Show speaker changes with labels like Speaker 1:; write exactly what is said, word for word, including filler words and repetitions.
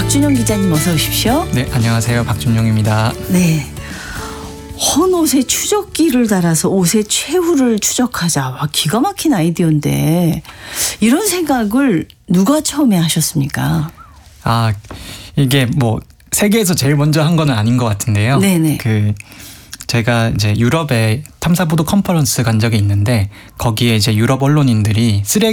Speaker 1: 박준영 기자님 어서 오십시오.
Speaker 2: 네, 안녕하세요. 박준영입니다.
Speaker 1: 네. 헌 옷에 추적기를 달아서 옷의 최후를 추적하자. 와, 기가 막힌 아이디어인데 이런 생각을 누가 처음에 하셨습니까?
Speaker 2: 아, 이게 뭐 세계에서 제일 먼저 한 건 아닌 것 같은데요.
Speaker 1: 네네.
Speaker 2: 그 제가 이제 유럽에 탐사보도 컨퍼런스 간 적이 있는데 거기에 이제 유럽 언론인들이 쓰레기